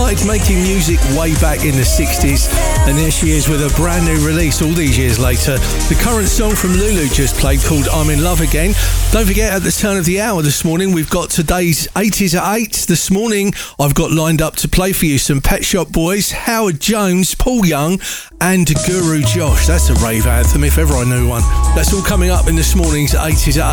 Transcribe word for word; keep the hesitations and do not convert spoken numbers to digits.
started making music way back in the sixties, and there she is with a brand new release all these years later. The current song from Lulu just played called I'm in Love Again. Don't forget, at the turn of the hour this morning, we've got today's eighties at eight. This morning, I've got lined up to play for you some Pet Shop Boys, Howard Jones, Paul Young, and Guru Josh. That's a rave anthem if ever I knew one. That's all coming up in this morning's eighties at eight.